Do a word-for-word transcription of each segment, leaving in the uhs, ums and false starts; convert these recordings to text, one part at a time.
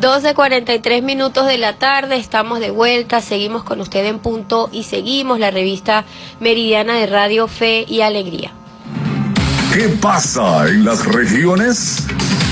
doce cuarenta y tres minutos de la tarde, estamos de vuelta, seguimos con usted en Punto y Seguimos, la revista meridiana de Radio Fe y Alegría. ¿Qué pasa en las regiones?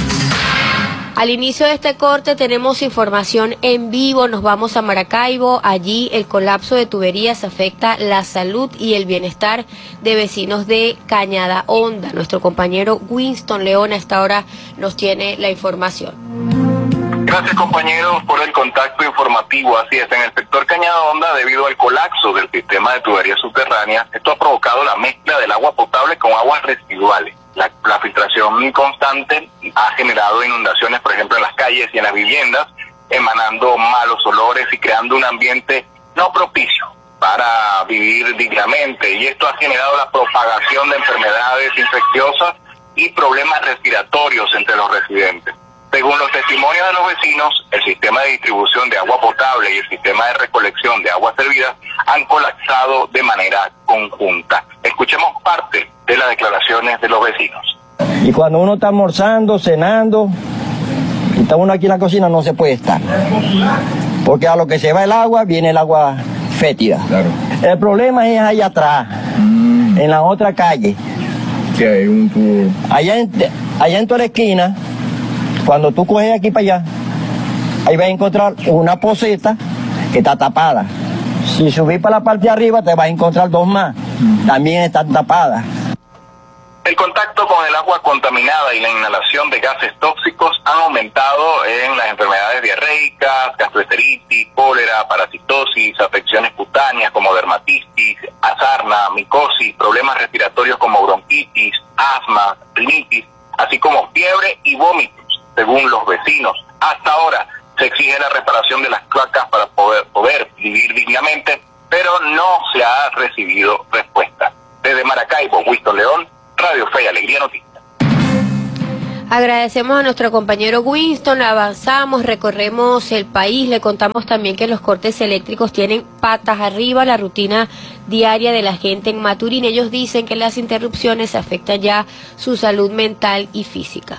Al inicio de este corte tenemos información en vivo, nos vamos a Maracaibo, allí el colapso de tuberías afecta la salud y el bienestar de vecinos de Cañada Honda. Nuestro compañero Winston León a esta hora nos tiene la información. Gracias, compañeros, por el contacto informativo. Así es, en el sector Cañada Honda, debido al colapso del sistema de tuberías subterráneas, esto ha provocado la mezcla del agua potable con aguas residuales. La, la filtración constante ha generado inundaciones, por ejemplo, en las calles y en las viviendas, emanando malos olores y creando un ambiente no propicio para vivir dignamente. Y esto ha generado la propagación de enfermedades infecciosas y problemas respiratorios entre los residentes. Según los testimonios de los vecinos, el sistema de distribución de agua potable y el sistema de recolección de aguas servidas han colapsado de manera conjunta. Escuchemos parte de las declaraciones de los vecinos. Y cuando uno está almorzando, cenando, y está uno aquí en la cocina, no se puede estar. Porque a lo que se va el agua, viene el agua fétida. Claro. El problema es allá atrás, mm. en la otra calle. ¿Qué hay? Un tubo. Allá en, allá en toda la esquina, cuando tú coges aquí para allá, ahí vas a encontrar una poceta que está tapada. Si subís para la parte de arriba, te vas a encontrar dos más. Mm. También están tapadas. El contacto con el agua contaminada y la inhalación de gases tóxicos han aumentado en las enfermedades diarreicas, gastroenteritis, cólera, parasitosis, afecciones cutáneas como dermatitis, sarna, micosis, problemas respiratorios como bronquitis, asma, rinitis, así como fiebre y vómitos, según los vecinos. Hasta ahora se exige la reparación de las cloacas para poder, poder vivir dignamente, pero no se ha recibido respuesta. Desde Maracaibo, Winston León, Radio Fe y Alegría Noticias. Agradecemos a nuestro compañero Winston, avanzamos, recorremos el país, le contamos también que los cortes eléctricos tienen patas arriba, la rutina diaria de la gente en Maturín. Ellos dicen que las interrupciones afectan ya su salud mental y física.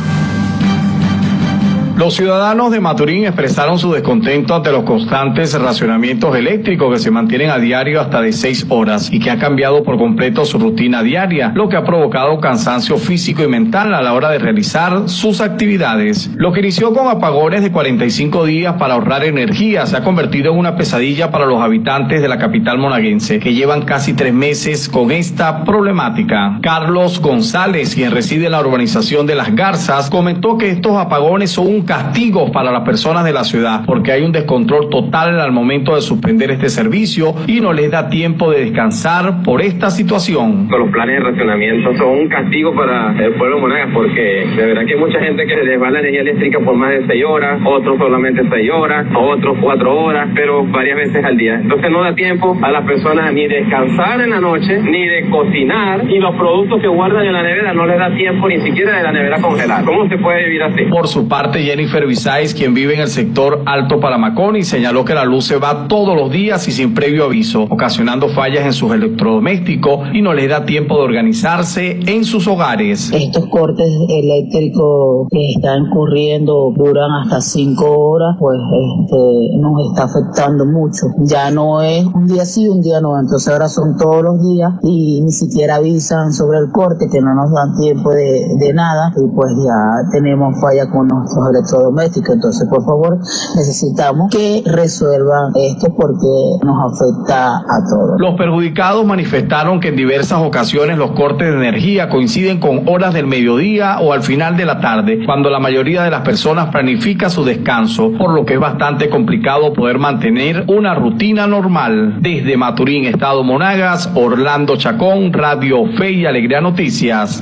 Los ciudadanos de Maturín expresaron su descontento ante los constantes racionamientos eléctricos que se mantienen a diario hasta de seis horas y que ha cambiado por completo su rutina diaria, lo que ha provocado cansancio físico y mental a la hora de realizar sus actividades. Lo que inició con apagones de cuarenta y cinco días para ahorrar energía se ha convertido en una pesadilla para los habitantes de la capital monaguense, que llevan casi tres meses con esta problemática. Carlos González, quien reside en la urbanización de Las Garzas, comentó que estos apagones son un castigos para las personas de la ciudad, porque hay un descontrol total al momento de suspender este servicio y no les da tiempo de descansar por esta situación. Los planes de racionamiento son un castigo para el pueblo de Monagas, porque de verdad que hay mucha gente que se les va la energía eléctrica por más de seis horas, otros solamente seis horas, otros cuatro horas, pero varias veces al día. Entonces no da tiempo a las personas ni de descansar en la noche, ni de cocinar, y los productos que guardan en la nevera no les da tiempo ni siquiera de la nevera congelar. ¿Cómo se puede vivir así? Por su parte, Jenny Jennifer Bisáez, quien vive en el sector Alto Paramaconi, señaló que la luz se va todos los días y sin previo aviso, ocasionando fallas en sus electrodomésticos y no les da tiempo de organizarse en sus hogares. Estos cortes eléctricos que están ocurriendo duran hasta cinco horas, pues este, nos está afectando mucho. Ya no es un día sí, un día no, entonces ahora son todos los días y ni siquiera avisan sobre el corte, que no nos dan tiempo de, de nada, y pues ya tenemos falla con nuestros electrodomésticos. Entonces, por favor, necesitamos que resuelvan esto porque nos afecta a todos. Los perjudicados manifestaron que en diversas ocasiones los cortes de energía coinciden con horas del mediodía o al final de la tarde, cuando la mayoría de las personas planifica su descanso, por lo que es bastante complicado poder mantener una rutina normal. Desde Maturín, Estado Monagas, Orlando Chacón, Radio Fe y Alegría Noticias.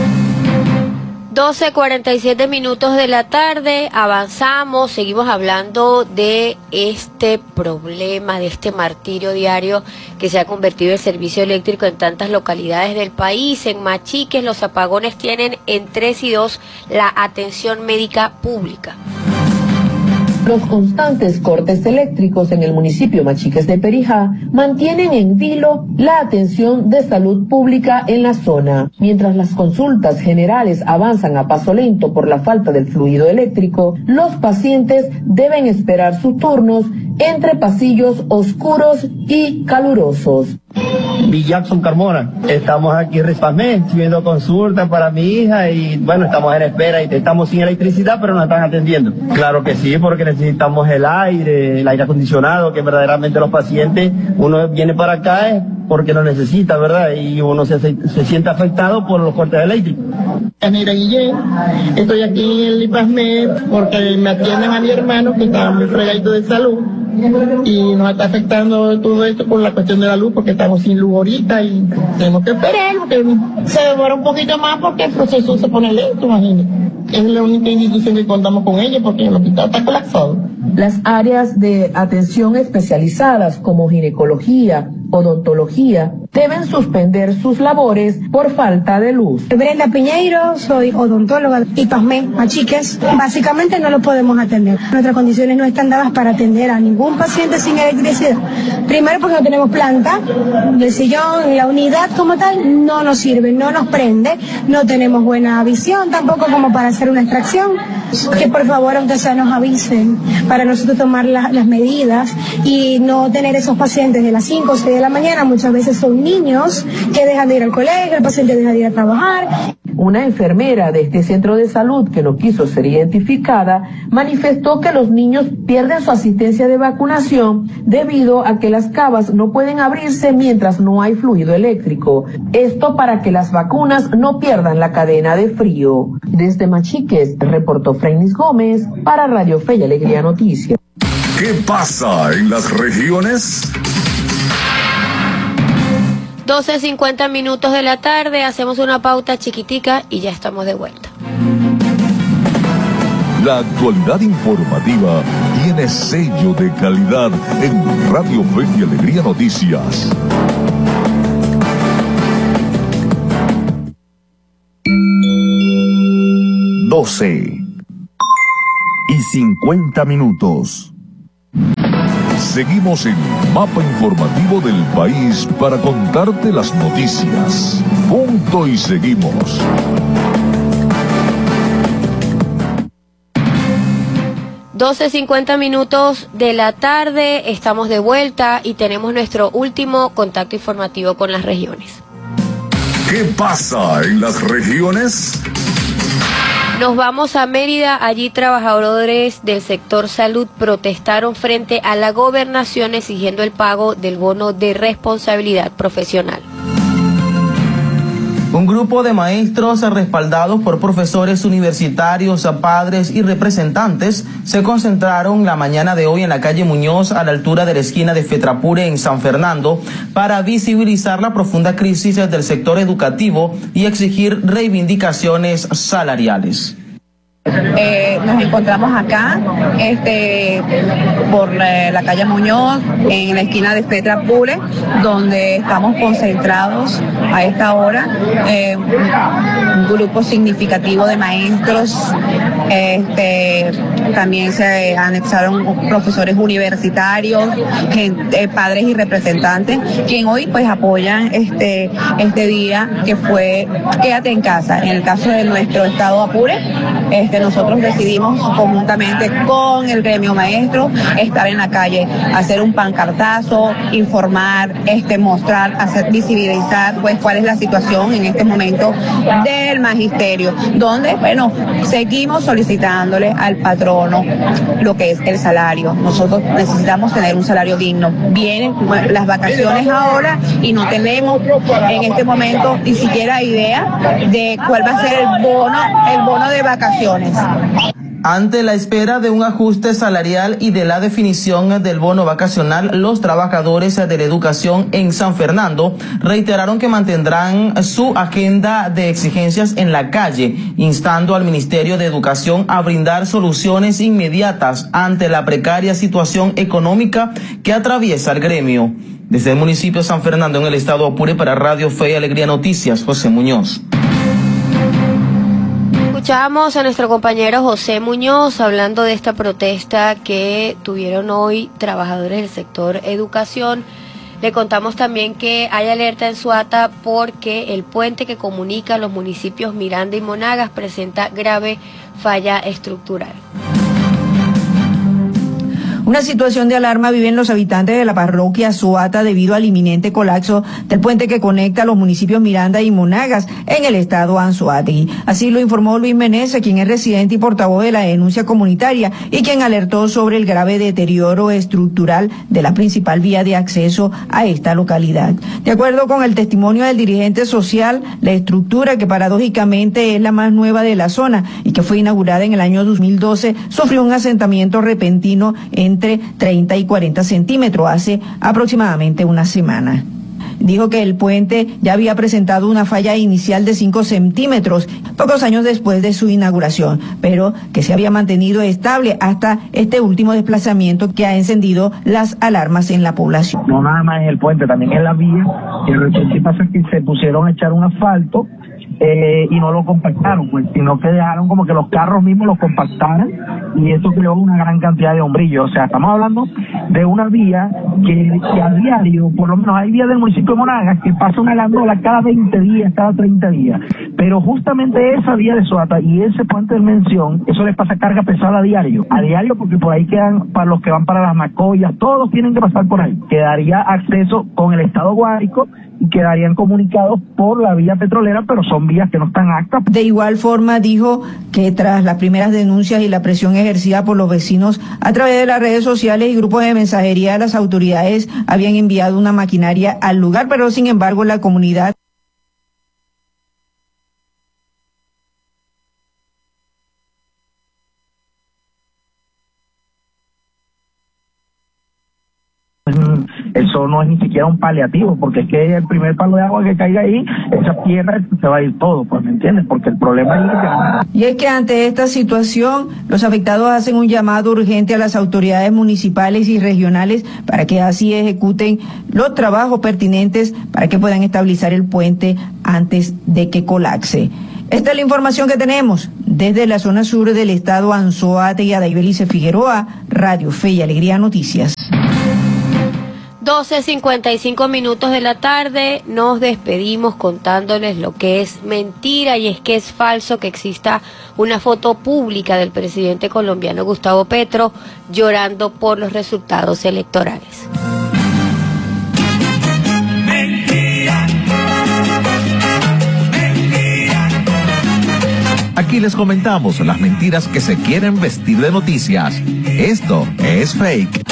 doce cuarenta y siete minutos de la tarde, avanzamos, seguimos hablando de este problema, de este martirio diario que se ha convertido el servicio eléctrico en tantas localidades del país. En Machiques los apagones tienen en tres y dos la atención médica pública. Los constantes cortes eléctricos en el municipio Machiques de Perijá mantienen en vilo la atención de salud pública en la zona. Mientras las consultas generales avanzan a paso lento por la falta del fluido eléctrico, los pacientes deben esperar sus turnos entre pasillos oscuros y calurosos. Jackson Carmona, estamos aquí en Rispamé, viendo consultas para mi hija y bueno, estamos en espera y estamos sin electricidad, pero nos están atendiendo. Claro que sí, porque necesitamos el aire, el aire acondicionado, que verdaderamente los pacientes, uno viene para acá es porque lo necesita, ¿verdad? Y uno se, se siente afectado por los cortes eléctricos. Mira, Guillén, estoy aquí en el Rispamé porque me atienden a mi hermano que está muy fregadito de salud. Y nos está afectando todo esto por la cuestión de la luz, porque estamos sin luz ahorita y tenemos que esperar, porque se demora un poquito más porque el proceso se pone lento, imagínate. Es la única institución que contamos con ella porque el hospital está colapsado. Las áreas de atención especializadas como ginecología, odontología, deben suspender sus labores por falta de luz. Brenda Piñeiro, soy odontóloga y Pasmé, Machiques. Básicamente no lo podemos atender. Nuestras condiciones no están dadas para atender a ningún paciente sin electricidad. Primero porque no tenemos planta, el sillón, la unidad como tal no nos sirve, no nos prende, no tenemos buena visión tampoco como para hacer una extracción. Que por favor, aunque sea, nos avisen para nosotros tomar la, las medidas y no tener esos pacientes de las cinco o seis de la mañana. Muchas veces son niños que dejan de ir al colegio, el paciente deja de ir a trabajar. Una enfermera de este centro de salud, que no quiso ser identificada, manifestó que los niños pierden su asistencia de vacunación debido a que las cavas no pueden abrirse mientras no hay fluido eléctrico. Esto para que las vacunas no pierdan la cadena de frío. Desde Machiques, reportó Freinis Gómez para Radio Fe y Alegría Noticias. ¿Qué pasa en las regiones? doce cincuenta minutos de la tarde, hacemos una pauta chiquitica y ya estamos de vuelta. La actualidad informativa tiene sello de calidad en Radio Fe y Alegría Noticias. doce y cincuenta minutos. Seguimos el mapa informativo del país para contarte las noticias. Punto y seguimos. doce cincuenta minutos de la tarde, estamos de vuelta y tenemos nuestro último contacto informativo con las regiones. ¿Qué pasa en las regiones? Nos vamos a Mérida, allí trabajadores del sector salud protestaron frente a la gobernación exigiendo el pago del bono de responsabilidad profesional. Un grupo de maestros respaldados por profesores universitarios, padres y representantes se concentraron la mañana de hoy en la calle Muñoz a la altura de la esquina de Fetrapure en San Fernando para visibilizar la profunda crisis del sector educativo y exigir reivindicaciones salariales. Eh, nos encontramos acá este, por la, la calle Muñoz, en la esquina de Fetrapure, donde estamos concentrados a esta hora, eh, un grupo significativo de maestros, este, también se anexaron profesores universitarios, gente, padres y representantes, quien hoy pues apoyan este, este día que fue Quédate en casa. En el caso de nuestro estado Apure, este, nosotros decidimos conjuntamente con el gremio maestro estar en la calle, hacer un pancartazo, informar, este, mostrar, hacer visibilizar pues cuál es la situación en este momento del magisterio, donde bueno, seguimos solicitándole al patrono lo que es el salario. Nosotros necesitamos tener un salario digno. Vienen las vacaciones ahora y no tenemos en este momento ni siquiera idea de cuál va a ser el bono, el bono de vacaciones. Ante la espera de un ajuste salarial y de la definición del bono vacacional, los trabajadores de la educación en San Fernando reiteraron que mantendrán su agenda de exigencias en la calle, instando al Ministerio de Educación a brindar soluciones inmediatas ante la precaria situación económica que atraviesa el gremio. Desde el municipio de San Fernando, en el estado Apure, para Radio Fe y Alegría Noticias, José Muñoz. Escuchamos a nuestro compañero José Muñoz hablando de esta protesta que tuvieron hoy trabajadores del sector educación. Le contamos también que hay alerta en Suata porque el puente que comunica los municipios Miranda y Monagas presenta grave falla estructural. Una situación de alarma viven los habitantes de la parroquia Suata debido al inminente colapso del puente que conecta los municipios Miranda y Monagas en el estado Anzoátegui. Así lo informó Luis Meneses, quien es residente y portavoz de la denuncia comunitaria y quien alertó sobre el grave deterioro estructural de la principal vía de acceso a esta localidad. De acuerdo con el testimonio del dirigente social, la estructura, que paradójicamente es la más nueva de la zona y que fue inaugurada en el año dos mil doce, sufrió un asentamiento repentino en entre treinta y cuarenta centímetros hace aproximadamente una semana. Dijo que el puente ya había presentado una falla inicial de cinco centímetros pocos años después de su inauguración, pero que se había mantenido estable hasta este último desplazamiento que ha encendido las alarmas en la población. No nada más en el puente, también en la vía, y lo que pasa es que se pusieron a echar un asfalto Eh, y no lo compactaron, pues, sino que dejaron como que los carros mismos lo compactaran y eso creó una gran cantidad de hombrillos. O sea, estamos hablando de una vía que, que a diario, por lo menos hay vías del municipio de Monagas que pasa una gandola cada veinte días, cada treinta días, pero justamente esa vía de Suata y ese puente de mención, eso les pasa carga pesada a diario, a diario porque por ahí quedan, para los que van para las Macoyas, todos tienen que pasar por ahí. Quedaría acceso con el estado Guárico y quedarían comunicados por la vía petrolera, pero son vías que no están actas. De igual forma dijo que tras las primeras denuncias y la presión ejercida por los vecinos a través de las redes sociales y grupos de mensajería, las autoridades habían enviado una maquinaria al lugar, pero sin embargo la comunidad eso no es ni siquiera un paliativo, porque es que el primer palo de agua que caiga ahí, esa tierra se va a ir todo, pues, ¿me entiendes? Porque el problema es que... Y es que ante esta situación, los afectados hacen un llamado urgente a las autoridades municipales y regionales para que así ejecuten los trabajos pertinentes para que puedan estabilizar el puente antes de que colapse. Esta es la información que tenemos desde la zona sur del estado Anzoátegui. Adaibelice Figueroa, Radio Fe y Alegría Noticias. doce cincuenta y cinco minutos de la tarde, nos despedimos contándoles lo que es mentira, y es que es falso que exista una foto pública del presidente colombiano Gustavo Petro llorando por los resultados electorales. Mentira. Mentira. Aquí les comentamos las mentiras que se quieren vestir de noticias. Esto es fake.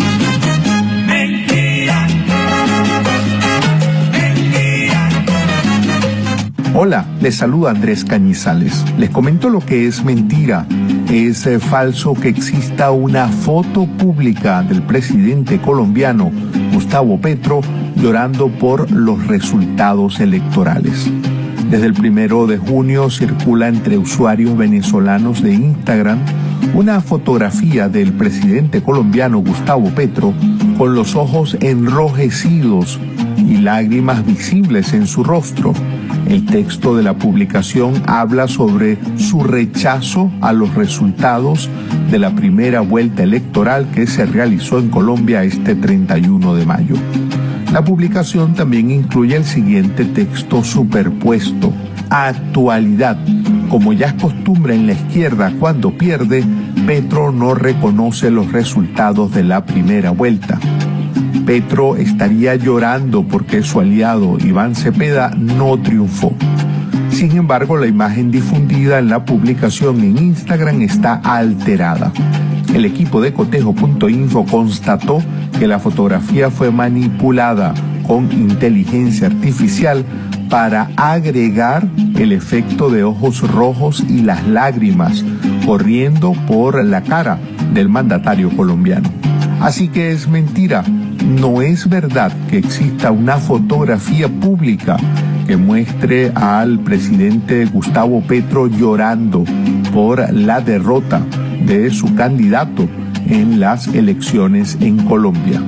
Hola, les saluda Andrés Cañizales. Les comento lo que es mentira. Es eh, falso que exista una foto pública del presidente colombiano Gustavo Petro llorando por los resultados electorales. Desde el primero de junio circula entre usuarios venezolanos de Instagram una fotografía del presidente colombiano Gustavo Petro con los ojos enrojecidos y lágrimas visibles en su rostro. El texto de la publicación habla sobre su rechazo a los resultados de la primera vuelta electoral que se realizó en Colombia este treinta y uno de mayo. La publicación también incluye el siguiente texto superpuesto: actualidad. Como ya es costumbre en la izquierda cuando pierde, Petro no reconoce los resultados de la primera vuelta. Petro estaría llorando porque su aliado Iván Cepeda no triunfó. Sin embargo, la imagen difundida en la publicación en Instagram está alterada. El equipo de cotejo punto info constató que la fotografía fue manipulada con inteligencia artificial para agregar el efecto de ojos rojos y las lágrimas corriendo por la cara del mandatario colombiano. Así que es mentira. No es verdad que exista una fotografía pública que muestre al presidente Gustavo Petro llorando por la derrota de su candidato en las elecciones en Colombia.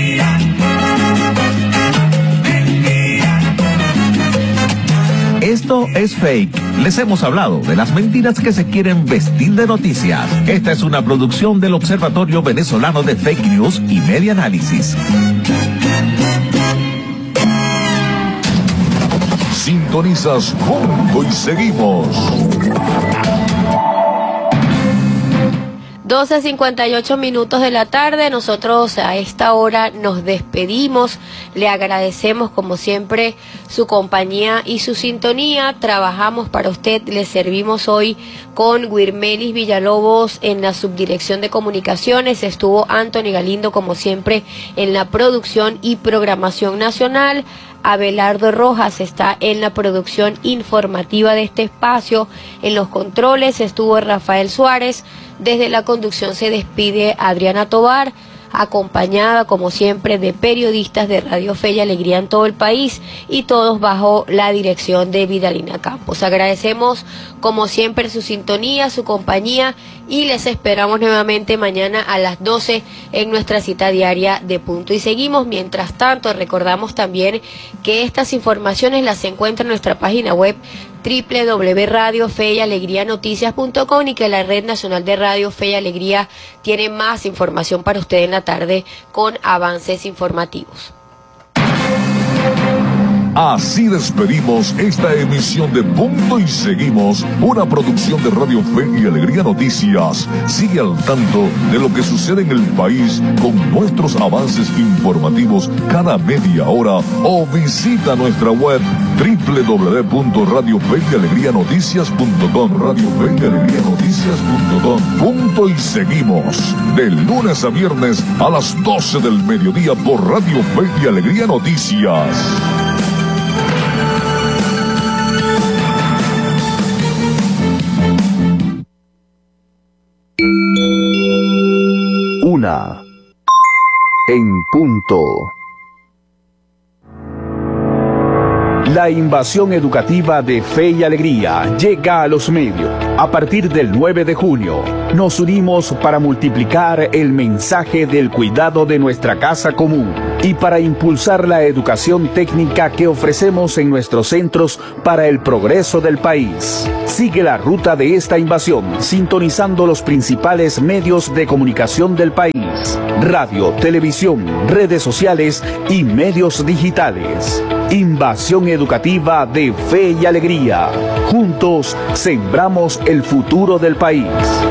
Esto Esto es Fake. Les hemos hablado de las mentiras que se quieren vestir de noticias. Esta es una producción del Observatorio Venezolano de Fake News y Media Análisis. Sintonizas Punto y seguimos. doce cincuenta y ocho minutos de la tarde, nosotros a esta hora nos despedimos, le agradecemos como siempre su compañía y su sintonía, trabajamos para usted, le servimos hoy con Wirmelis Villalobos en la subdirección de comunicaciones, estuvo Anthony Galindo como siempre en la producción y programación nacional, Abelardo Rojas está en la producción informativa de este espacio, en los controles estuvo Rafael Suárez, desde la conducción se despide Adriana Tobar, acompañada como siempre de periodistas de Radio Fe y Alegría en todo el país y todos bajo la dirección de Vidalina Campos. Agradecemos como siempre su sintonía, su compañía y les esperamos nuevamente mañana a las doce en nuestra cita diaria de Punto y Seguimos. Mientras tanto, recordamos también que estas informaciones las encuentran en nuestra página web doble u doble u doble u punto radio fe y alegría noticias punto com y que la Red Nacional de Radio Fe y Alegría tiene más información para usted en la tarde con avances informativos. Así despedimos esta emisión de Punto y Seguimos, una producción de Radio Fe y Alegría Noticias. Sigue al tanto de lo que sucede en el país con nuestros avances informativos cada media hora o visita nuestra web doble u doble u doble u punto radio fe y alegría noticias punto com, Radio Fe y Alegría Noticias punto com. Punto y Seguimos, de lunes a viernes a las doce del mediodía por Radio Fe y Alegría Noticias. Una en punto. La invasión educativa de Fe y Alegría llega a los medios. A partir del nueve de junio, nos unimos para multiplicar el mensaje del cuidado de nuestra casa común y para impulsar la educación técnica que ofrecemos en nuestros centros para el progreso del país. Sigue la ruta de esta invasión sintonizando los principales medios de comunicación del país: radio, televisión, redes sociales y medios digitales. Invasión educativa de Fe y Alegría. Juntos sembramos el futuro del país.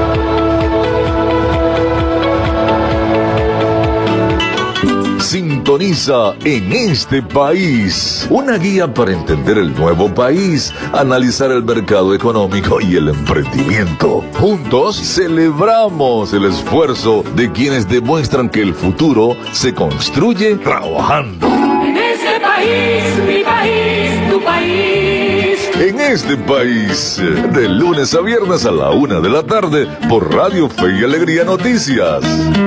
Sintoniza En este País, una guía para entender el nuevo país, analizar el mercado económico y el emprendimiento. Juntos celebramos el esfuerzo de quienes demuestran que el futuro se construye trabajando. En este país, mi país, tu país. En este país, de lunes a viernes a la una de la tarde por Radio Fe y Alegría Noticias.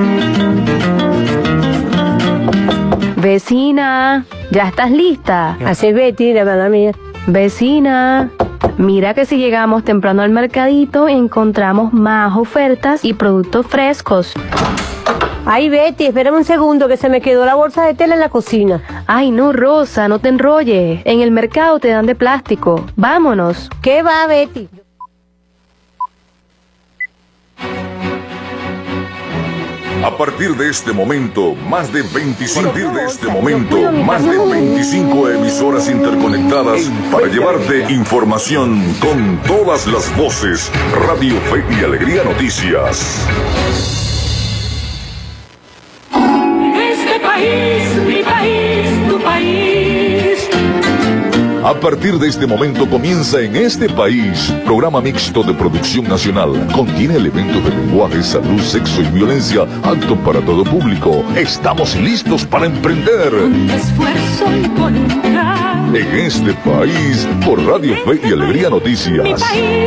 Vecina, ¿ya estás lista? Así es, Betty, la verdad mía. Vecina, mira que si llegamos temprano al mercadito encontramos más ofertas y productos frescos. Ay, Betty, espérame un segundo que se me quedó la bolsa de tela en la cocina. Ay, no, Rosa, no te enrolles. En el mercado te dan de plástico. Vámonos. ¿Qué va, Betty? A partir de este momento, más de veinticinco, a partir de este momento, más de veinticinco emisoras interconectadas para llevarte información con todas las voces. Radio Fe y Alegría Noticias. En este país, mi país, tu país. A partir de este momento comienza En este País, programa mixto de producción nacional. Contiene elementos de lenguaje, salud, sexo y violencia, apto para todo público. Estamos listos para emprender. Con esfuerzo y voluntad. En este País, por Radio Fe y Alegría Noticias.